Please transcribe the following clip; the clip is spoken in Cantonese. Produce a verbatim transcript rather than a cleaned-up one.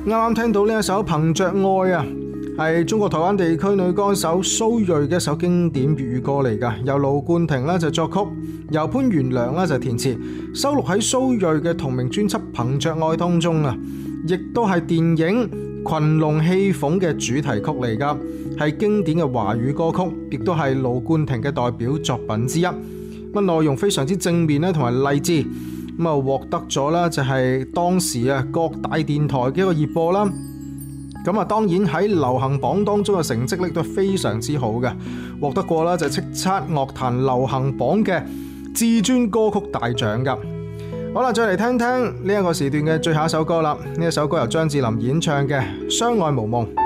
啱啱聽到呢一首《憑着愛》啊，係中國台灣地區女歌手蘇芮嘅一首經典粵語歌嚟㗎，由盧冠廷咧就作曲，由潘元良咧就填詞，收錄喺蘇芮嘅同名專輯《憑着愛》當中啊，亦都係電影《群龍戲鳳》嘅主題曲嚟㗎，係經典嘅華語歌曲，亦都係盧冠廷嘅代表作品之一。乜內容非常之正面咧，同埋勵志。咁啊，獲得咗啦，就係當時啊各大電台嘅一個熱播啦。咁啊，當然喺流行榜當中嘅成績力都非常之好嘅，獲得過啦就係叱咤樂壇流行榜嘅至尊歌曲大獎噶。好啦，再嚟聽聽呢一個時段嘅最後一首歌啦。呢一首歌由張智霖演唱嘅《相愛無夢》。